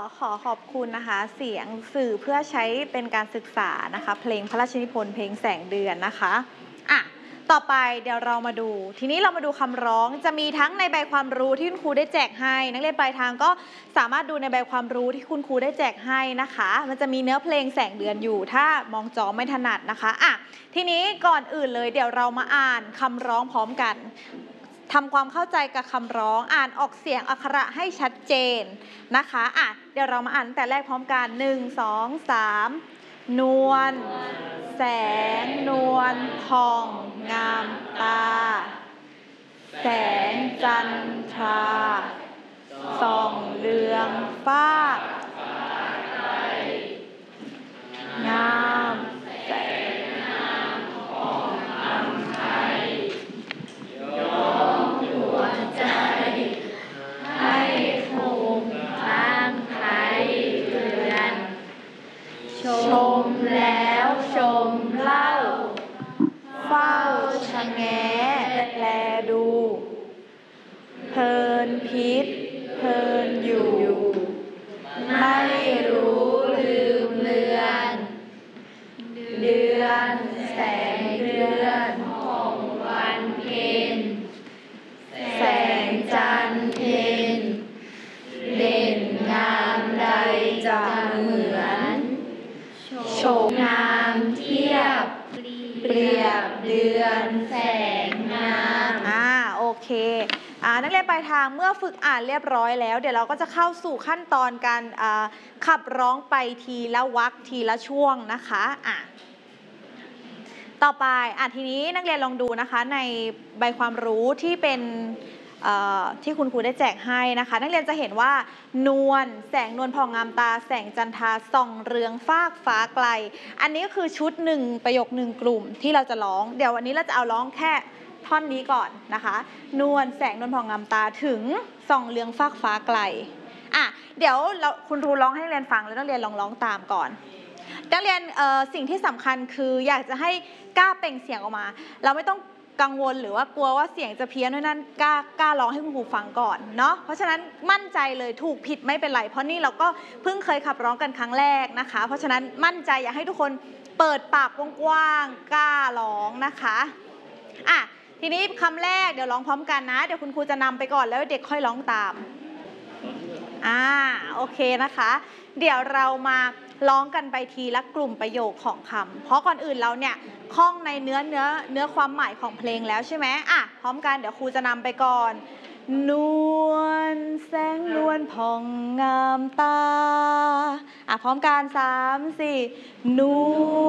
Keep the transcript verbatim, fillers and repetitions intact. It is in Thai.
ขอขอบคุณนะคะเสียงสื่อเพื่อใช้เป็นการศึกษานะคะเพลงพระราชนิพนธ์เพลงแสงเดือนนะคะอ่ะต่อไปเดี๋ยวเรามาดูทีนี้เรามาดูคำร้องจะมีทั้งในใบความรู้ที่คุณครูได้แจกให้นักเรียนปลายทางก็สามารถดูในใบความรู้ที่คุณครูได้แจกให้นะคะมันจะมีเนื้อเพลงแสงเดือนอยู่ถ้ามองจอไม่ถนัดนะคะอ่ะทีนี้ก่อนอื่นเลยเดี๋ยวเรามาอ่านคำร้องพร้อมกันทำความเข้าใจกับคำร้องอ่านออกเสียงอักขระให้ชัดเจนนะคะอ่ะเดี๋ยวเรามาอ่านแต่แรกพร้อมกันหนึ่ง สอง สามนวลแสงนวลผ่องงามตาแสงจันทราส่องเรืองฟ้างามแสงงามของอำไทยยกหัวใจให้ภูมิทางไทยเรือนชมแล้วชมเล่าเฝ้าชะแงแลดูเพลินพิษเพลินอยู่ไม่รู้ลืมเลือนเดือนแสงเดือนของวันเพ็ญแสงจันทร์เพ็ญเด่นงามใดจะเหมือนโฉมงามเทียบเปรียบเดือนแสงงามอ่าโอเคอ่านักเรียนปลายทางเมื่อฝึกอ่านเรียบร้อยแล้วเดี๋ยวเราก็จะเข้าสู่ขั้นตอนการอ่าขับร้องไปทีละวรรคทีละช่วงนะคะอ่ะต่อไปอ่ะทีนี้นักเรียนลองดูนะคะในใบความรู้ที่เป็นที่คุณครูได้แจกให้นะคะนักเรียนจะเห็นว่านวลแสงนวลผ่องงามตาแสงจันทราส่องเรืองฟากฟ้าไกลอันนี้ก็คือชุดหนึ่งประโยคหนึ่งกลุ่มที่เราจะร้องเดี๋ยววันนี้เราจะเอาร้องแค่ท่อนนี้ก่อนนะคะนวลแสงนวลผ่องงามตาถึงส่องเรืองฟากฟ้าไกลอ่ะเดี๋ยวเราคุณครูร้องให้นักเรียนฟังแล้วนักเรียนลองร้องตามก่อนนักเรียนสิ่งที่สำคัญคืออยากจะให้กล้าเปล่งเสียงออกมาเราไม่ต้องกังวลหรือว่ากลัวว่าเสียงจะเพี้ยนด้วยนั้นกล้ากล้าร้องให้คุณครูฟังก่อนเนาะเพราะฉะนั้นมั่นใจเลยถูกผิดไม่เป็นไรเพราะนี่เราก็เพิ่งเคยขับร้องกันครั้งแรกนะคะเพราะฉะนั้นมั่นใจอยากให้ทุกคนเปิดปากกว้างๆกล้าร้องนะคะอ่ะทีนี้คำแรกเดี๋ยวร้องพร้อมกันนะเดี๋ยวคุณครูจะนำไปก่อนแล้วเด็กค่อยร้องตามอ่าโอเคนะคะเดี๋ยวเรามาร้องกันไปทีละกลุ่มประโยคของคำเพราะก่อนอื่นเราเนี่ยคล่องในเนื้อเนื้อเนื้อความหมายของเพลงแล้วใช่ไหมอ่ะพร้อมกันเดี๋ยวครูจะนำไปก่อนนวลแสงนวลผ่องงามตาอ่ะพร้อมกันสามสี่นว